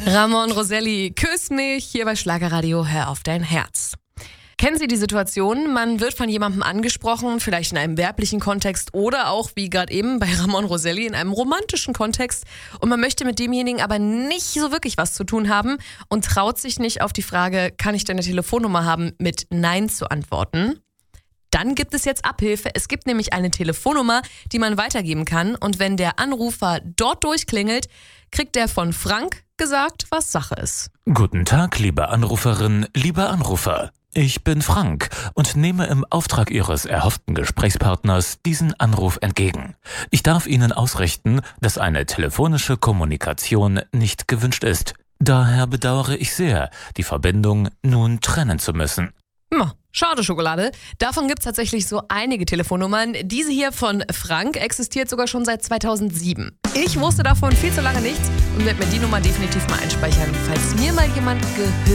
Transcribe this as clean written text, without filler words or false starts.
Ramon Roselli, küss mich, hier bei Schlagerradio, hör auf dein Herz. Kennen Sie die Situation, man wird von jemandem angesprochen, vielleicht in einem werblichen Kontext oder auch, wie gerade eben bei Ramon Roselli, in einem romantischen Kontext und man möchte mit demjenigen aber nicht so wirklich was zu tun haben und traut sich nicht auf die Frage, kann ich deine Telefonnummer haben, mit Nein zu antworten? Dann gibt es jetzt Abhilfe. Es gibt nämlich eine Telefonnummer, die man weitergeben kann und wenn der Anrufer dort durchklingelt, kriegt der von Frank gesagt, was Sache ist. Guten Tag, liebe Anruferin, lieber Anrufer. Ich bin Frank und nehme im Auftrag Ihres erhofften Gesprächspartners diesen Anruf entgegen. Ich darf Ihnen ausrichten, dass eine telefonische Kommunikation nicht gewünscht ist. Daher bedauere ich sehr, die Verbindung nun trennen zu müssen. Schade Schokolade. Davon gibt es tatsächlich so einige Telefonnummern. Diese hier von Frank existiert sogar schon seit 2007. Ich wusste davon viel zu lange nichts und werde mir die Nummer definitiv mal einspeichern, falls mir mal jemand gehört.